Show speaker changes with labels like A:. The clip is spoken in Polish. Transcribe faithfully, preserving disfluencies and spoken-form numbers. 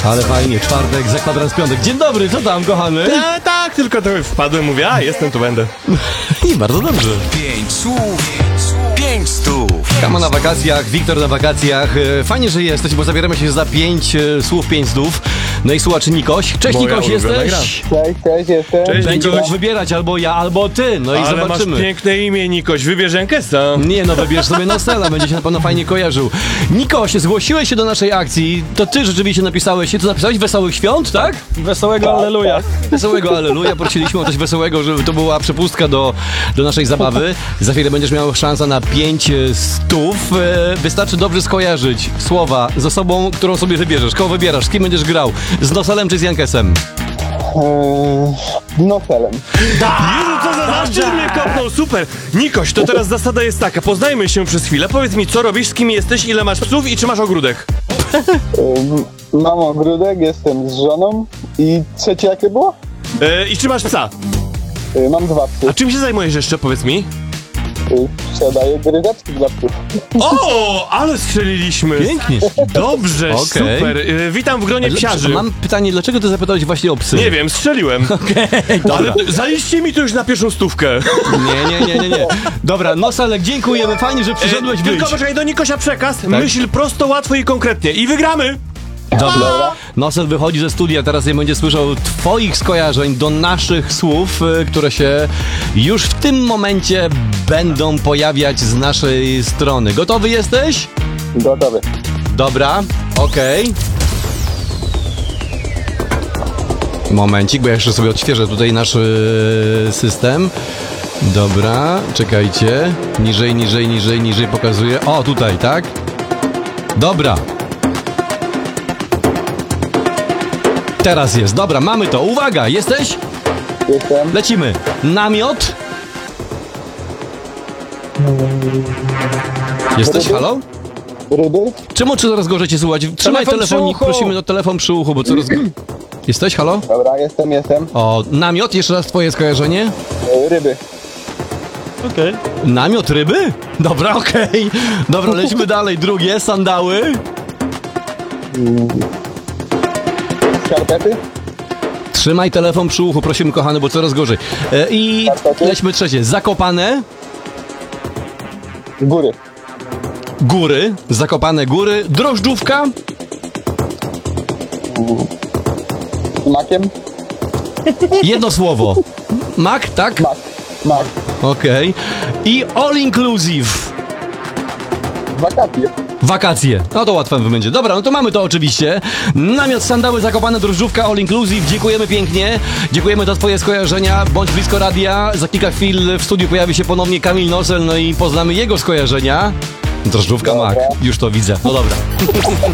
A: Ale fajnie, czwartek, za kwadrans piątek. Dzień dobry, co tam, kochany?
B: E, tak, tylko to wpadłem, mówię, a jestem, tu będę.
A: I bardzo dobrze.
C: Pięć słów, pięć stów.
A: Kamo na wakacjach, Wiktor na wakacjach. E, Fajnie, że jesteś, bo zabieramy się za pięć e, słów, pięć zdów. No i słuchacz Nikoś. Cześć,
B: Moja
A: Nikoś,
B: ulubiona
A: jesteś?
D: Cześć, cześć, jestem.
B: Cześć,
A: Będzie
B: Nikoś.
A: mógł wybierać albo ja, albo ty. No i
B: Ale
A: zobaczymy.
B: masz piękne imię, Nikoś, wybierz Jankesa.
A: Nie no, wybierz sobie Nosela, będzie się na pewno fajnie kojarzył. Nikoś, zgłosiłeś się do naszej akcji, to ty rzeczywiście napisałeś się, co napisałeś? Wesołych świąt, tak?
E: Wesołego Alleluja.
A: Wesołego Alleluja, prosiliśmy o coś wesołego, żeby to była przepustka do, do naszej zabawy. Za chwilę będziesz miał szansę na pięć stów. E, Wystarczy dobrze skojarzyć słowa z osobą, którą sobie wybierzesz. Kogo wybierasz? Z kim będziesz grał? Z Noselem czy z Jankesem?
D: Yy, no celem.
B: Jezu, co za zaszczyt mnie kopnął, super. Nikoś, to teraz zasada jest taka, poznajmy się przez chwilę, powiedz mi, co robisz, z kim jesteś, ile masz psów i czy masz ogródek?
D: Yy, mam ogródek, jestem z żoną i trzecie jakie było?
B: E, I czy masz psa?
D: Yy, mam dwa psy.
B: A czym się zajmujesz jeszcze, powiedz mi?
D: Yy, sprzedaję gryzaczki dla psów.
B: O, ale strzeliliśmy.
A: Pięknie.
B: Dobrze,
A: Okej.
B: super. E, witam w gronie psiarzy.
A: Mam pytanie, dlaczego ty zapytałeś właśnie o psy?
B: Nie wiem, strzeliłem.
A: Okej, dobra.
B: Ale zaliście mi to już na pierwszą stówkę.
A: Nie, nie, nie, nie, nie. Dobra, Noselek, dziękujemy, fajnie, że przyszedłeś,
B: E,
A: wyjść.
B: tylko poczekaj, do Nikosia przekaz. Myśl prosto, łatwo i konkretnie. I wygramy.
A: Dobra. Nosel wychodzi ze studia, teraz nie będzie słyszał twoich skojarzeń do naszych słów, y, które się już w tym momencie będą pojawiać z naszej strony. Gotowy jesteś?
D: Gotowy.
A: Dobra, okej. Momencik, bo ja jeszcze sobie odświeżę tutaj nasz y, system. Dobra, czekajcie. Niżej, niżej, niżej, niżej pokazuję. O, tutaj, tak? Dobra. Teraz jest. Dobra, mamy to. Uwaga, jesteś?
D: Jestem.
A: Lecimy. Namiot. Jesteś, halo?
D: Ryby.
A: Czemu czy coraz gorzej cię słuchać? Trzymaj
E: Telefon przy
A: telefonik,
E: uchu.
A: prosimy, no telefon przy uchu, bo coraz... Jesteś, halo?
D: Dobra, jestem, jestem.
A: O, namiot, jeszcze raz twoje skojarzenie.
D: Yy, ryby.
E: Okej.
A: Namiot ryby? Dobra, okej. Dobra, lecimy dalej. Drugie, sandały.
D: Skarpety.
A: Trzymaj telefon przy uchu, prosimy, kochany, bo coraz gorzej. E, I
D: Skarpety.
A: lećmy trzecie. Zakopane.
D: Góry.
A: Góry. Zakopane góry. Drożdżówka.
D: Z makiem.
A: Jedno słowo. Mak, tak?
D: Mak. Mak.
A: Okej. I all inclusive.
D: Wakacje.
A: Wakacje. No to łatwe będzie. Dobra, no to mamy to oczywiście. Namiot, sandały, zakopane, drożdżówka, all inclusive. Dziękujemy pięknie. Dziękujemy za twoje skojarzenia. Bądź blisko radia. Za kilka chwil w studiu pojawi się ponownie Kamil Nosel, no i poznamy jego skojarzenia. Drożdżówka,
D: Dobra.
A: mak. Już to widzę. No dobra.